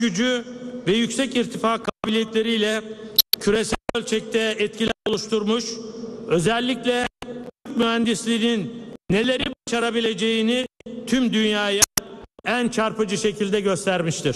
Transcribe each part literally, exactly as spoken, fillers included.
gücü ve yüksek irtifa kabiliyetleriyle küresel ölçekte etkiler oluşturmuş, özellikle mühendisliğinin neleri başarabileceğini tüm dünyaya en çarpıcı şekilde göstermiştir.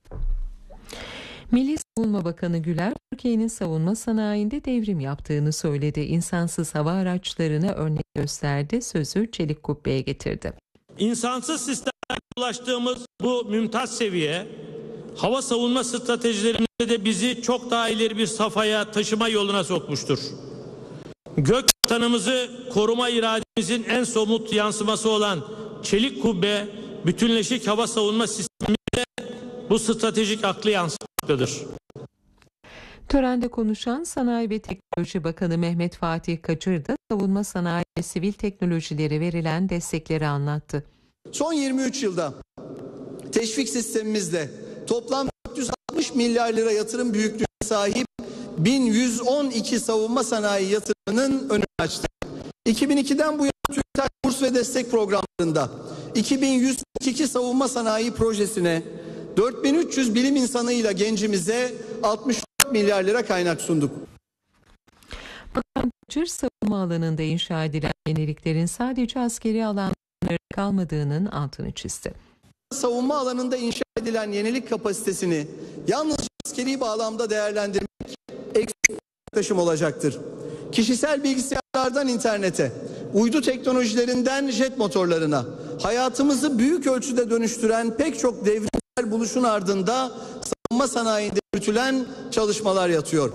Milli Savunma Bakanı Güler, Türkiye'nin savunma sanayinde devrim yaptığını söyledi. İnsansız hava araçlarına örnek gösterdi, sözü çelik kubbeye getirdi. İnsansız sistemden ulaştığımız bu mümtaz seviye, hava savunma stratejilerimizde de bizi çok daha ileri bir safhaya taşıma yoluna sokmuştur. Gök vatanımızı koruma irademizin en somut yansıması olan çelik kubbe, bütünleşik hava savunma sisteminde bu stratejik aklı yansıtmaktadır. Törende konuşan Sanayi ve Teknoloji Bakanı Mehmet Fatih Kacır da savunma sanayi ve sivil teknolojilere verilen destekleri anlattı. Son yirmi üç yılda teşvik sistemimizde toplam dört yüz altmış milyar lira yatırım büyüklüğüne sahip bin yüz on iki savunma sanayi yatırımının önünü açtı. iki bin ikiden bu yana TÜBİTAK burs ve destek programlarında iki bin yüz kırk iki savunma sanayi projesine dört bin üç yüz bilim insanıyla gencimize altmış dört milyar lira kaynak sunduk. Bakan Kacır, savunma alanında inşa edilen yeniliklerin sadece askeri alanlara kalmadığının altını çizdi. Savunma alanında inşa edilen yenilik kapasitesini yalnızca askeri bağlamda değerlendirmek eksik yaklaşım olacaktır. Kişisel bilgisayarlardan internete, uydu teknolojilerinden jet motorlarına, hayatımızı büyük ölçüde dönüştüren pek çok devrimsel buluşun ardında savunma sanayinde yürütülen çalışmalar yatıyor.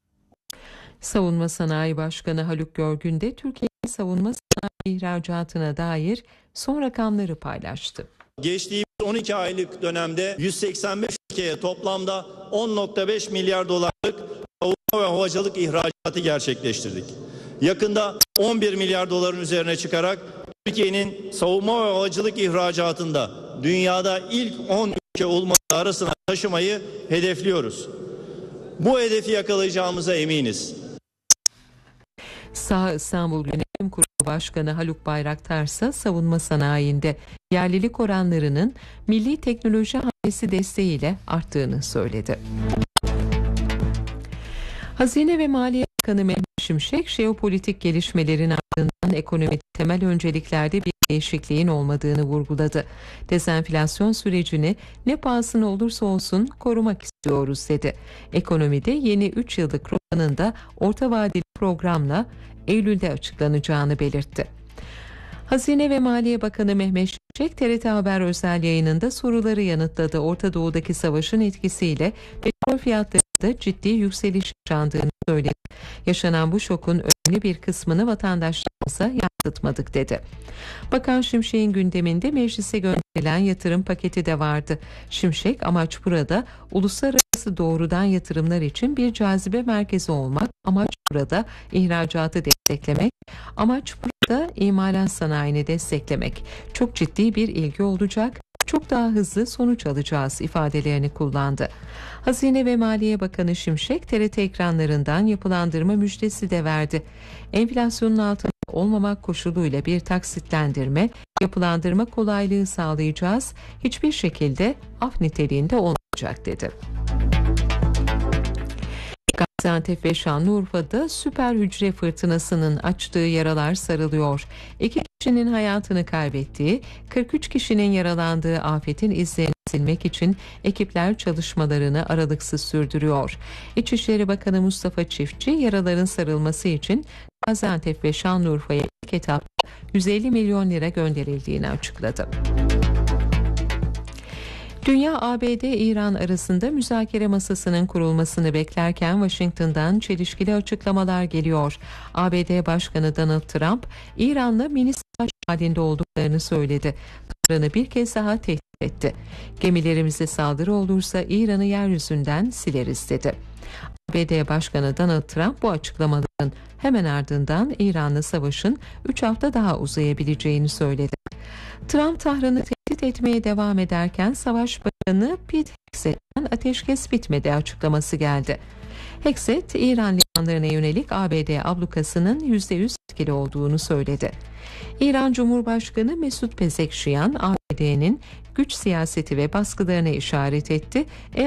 Savunma Sanayi Başkanı Haluk Görgün de Türkiye'nin savunma sanayi ihracatına dair son rakamları paylaştı. Geçtiğimiz on iki aylık dönemde yüz seksen beş ülkeye toplamda on nokta beş milyar dolarlık savunma ve havacılık ihracatı gerçekleştirdik. Yakında on bir milyar doların üzerine çıkarak Türkiye'nin savunma ve havacılık ihracatında dünyada ilk on ülke olması arasına taşımayı hedefliyoruz. Bu hedefi yakalayacağımıza eminiz. Sağ İstanbul Yönetim Kurulu Başkanı Haluk Bayraktar ise savunma sanayinde yerlilik oranlarının milli teknoloji hamlesi desteğiyle arttığını söyledi. Hazine ve Maliye Bakanı Mehmet Şimşek, jeopolitik gelişmelerin ardından ekonomide temel önceliklerde bir değişikliğin olmadığını vurguladı. Dezenflasyon sürecini ne pahasına olursa olsun korumak istiyoruz dedi. Ekonomide yeni üç yıllık rotanın da orta vadeli programla Eylül'de açıklanacağını belirtti. Hazine ve Maliye Bakanı Mehmet Şimşek, T R T Haber özel yayınında soruları yanıtladı. Orta Doğu'daki savaşın etkisiyle petrol fiyatlarında ciddi yükseliş yaşandığını söyledi. Yaşanan bu şokun önemli bir kısmını vatandaşlarımıza yansıtmadık dedi. Bakan Şimşek'in gündeminde meclise gönderilen yatırım paketi de vardı. Şimşek, amaç burada uluslararası doğrudan yatırımlar için bir cazibe merkezi olmak, amaç burada ihracatı desteklemek, amaç burada imalat sanayini desteklemek. Çok ciddi bir ilgi olacak, çok daha hızlı sonuç alacağız ifadelerini kullandı. Hazine ve Maliye Bakanı Şimşek, T R T ekranlarından yapılandırma müjdesi de verdi. Enflasyonun altında olmamak koşuluyla bir taksitlendirme, yapılandırma kolaylığı sağlayacağız, hiçbir şekilde af niteliğinde olmayacak dedi. Gaziantep ve Şanlıurfa'da süper hücre fırtınasının açtığı yaralar sarılıyor. İki kişinin hayatını kaybettiği, kırk üç kişinin yaralandığı afetin izlerini silmek için ekipler çalışmalarını aralıksız sürdürüyor. İçişleri Bakanı Mustafa Çiftçi, yaraların sarılması için Gaziantep ve Şanlıurfa'ya ilk etapta yüz elli milyon lira gönderildiğini açıkladı. Dünya, A B D-İran arasında müzakere masasının kurulmasını beklerken Washington'dan çelişkili açıklamalar geliyor. A B D Başkanı Donald Trump, İran'la mini savaş halinde olduklarını söyledi. İran'ı bir kez daha tehdit etti. Gemilerimize saldırı olursa İran'ı yeryüzünden sileriz dedi. A B D Başkanı Donald Trump bu açıklamaların hemen ardından İran'la savaşın üç hafta daha uzayabileceğini söyledi. Trump, Tahran'ı tehdit etmeye devam ederken Savaş Bakanı Pete Hegseth'ten ateşkes bitmedi açıklaması geldi. Hekset, İran limanlarına yönelik A B D ablukasının yüzde yüz etkili olduğunu söyledi. İran Cumhurbaşkanı Mesut Pezeshkian, A B D'nin güç siyaseti ve baskılarına işaret etti.